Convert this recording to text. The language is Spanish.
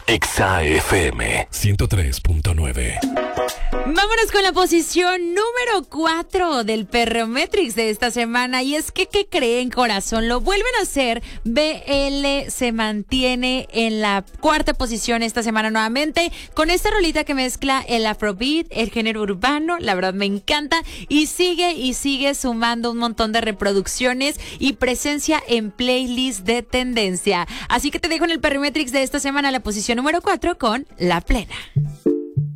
Exa FM 103.9. Vámonos con la posición número 4 del Perrometrix de esta semana. Y es que, ¿qué creen, corazón? Lo vuelven a hacer. BL se mantiene en la cuarta posición esta semana nuevamente con esta rolita que mezcla el afrobeat, el género urbano. La verdad me encanta. Y sigue sumando un montón de reproducciones y presencia en playlists de tendencia. Así que te dejo en el Perrometrix de esta semana la posición número 4 con La Plena.